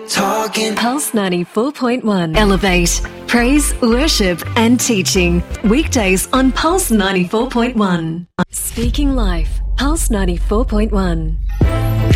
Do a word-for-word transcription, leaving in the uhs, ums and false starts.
talking. Pulse ninety-four point one. Elevate. Praise, worship and teaching. Weekdays on Pulse ninety-four point one. Speaking Life. Pulse ninety-four point one.